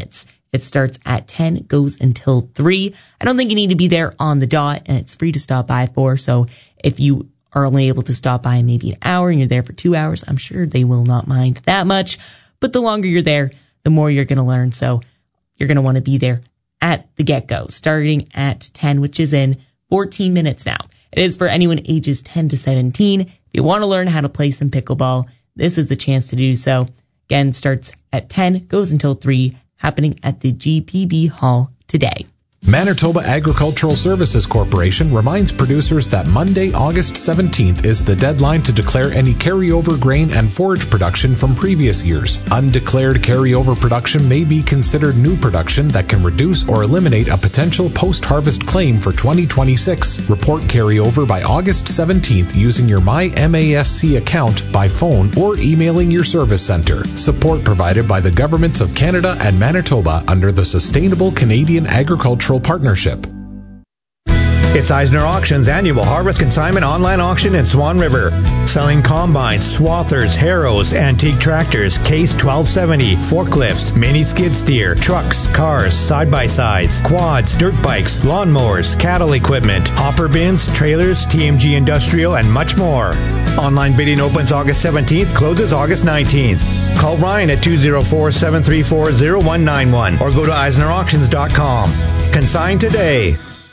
minutes. It starts at 10, goes until 3. I don't think you need to be there on the dot, and it's free to stop by for. So if you are only able to stop by maybe an hour and you're there for 2 hours, I'm sure they will not mind that much. But the longer you're there, the more you're going to learn. So you're going to want to be there at the get-go, starting at 10, which is in 14 minutes now. It is for anyone ages 10 to 17. If you want to learn how to play some pickleball, this is the chance to do so. Again, starts at 10, goes until 3, happening at the GPB Hall today. Manitoba Agricultural Services Corporation reminds producers that Monday, August 17th is the deadline to declare any carryover grain and forage production from previous years. Undeclared carryover production may be considered new production that can reduce or eliminate a potential post-harvest claim for 2026. Report carryover by August 17th using your MyMASC account by phone or emailing your service center. Support provided by the Governments of Canada and Manitoba under the Sustainable Canadian Agricultural Partnership. It's Eisner Auction's annual Harvest Consignment online auction in Swan River. Selling combines, swathers, harrows, antique tractors, Case 1270, forklifts, mini skid steer, trucks, cars, side-by-sides, quads, dirt bikes, lawnmowers, cattle equipment, hopper bins, trailers, TMG Industrial, and much more. Online bidding opens August 17th, closes August 19th. Call Ryan at 204-734-0191 or go to EisnerAuctions.com. Consign today.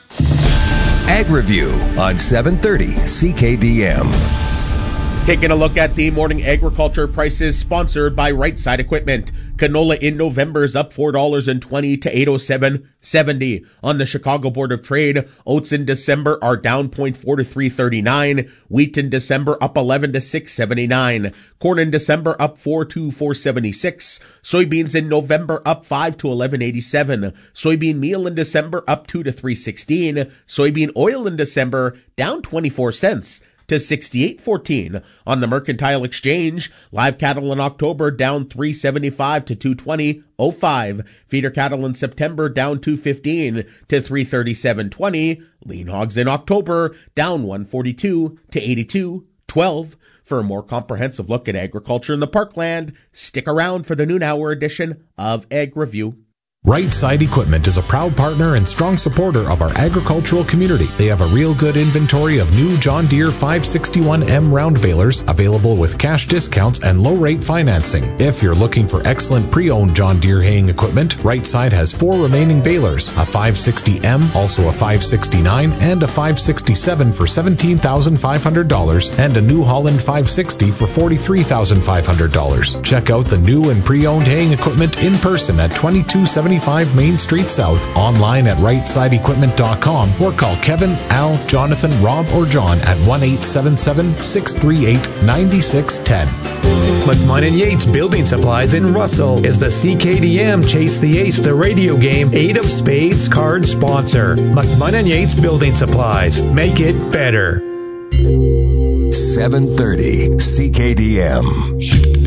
Ag Review on 730 CKDM. Taking a look at the morning agriculture prices sponsored by Right Side Equipment. Canola in November is up $4.20 to $807.70. On the Chicago Board of Trade, oats in December are down 0.4 to $3.39. Wheat in December up 11 to $6.79. Corn in December up 4 to $4.76. Soybeans in November up 5 to $11.87. Soybean meal in December up 2 to $3.16. Soybean oil in December down 24 cents. To $68.14. On the Mercantile Exchange, live cattle in October down $3.75 to $220.05. Feeder cattle in September down $2.15 to $337.20. Lean hogs in October down $1.42 to $82.12. For a more comprehensive look at agriculture in the Parkland, stick around for the noon hour edition of Ag Review. Right Side Equipment is a proud partner and strong supporter of our agricultural community. They have a real good inventory of new John Deere 561M round balers available with cash discounts and low-rate financing. If you're looking for excellent pre-owned John Deere haying equipment, Right Side has 4 remaining balers, a 560M, also a 569, and a 567 for $17,500, and a New Holland 560 for $43,500. Check out the new and pre-owned haying equipment in person at 2275 Main Street South, online at rightsideequipment.com, or call Kevin, Al, Jonathan, Rob, or John at 1-877-638-9610. McMahon & Yates Building Supplies in Russell is the CKDM Chase the Ace, the radio game 8 of Spades card sponsor. McMahon & Yates Building Supplies. Make it better. 730 CKDM.